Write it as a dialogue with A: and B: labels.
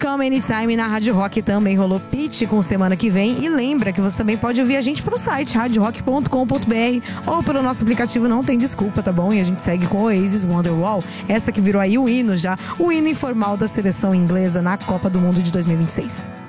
A: Come Anytime na Rádio Rock também rolou Pitty com Semana Que Vem. E lembra que você também pode ouvir a gente pelo site radiorock.com.br ou pelo nosso aplicativo Não Tem Desculpa, tá bom? E a gente segue com Oasis, Wonderwall, essa que virou aí o hino já, o hino informal da seleção inglesa na Copa do Mundo de 2026.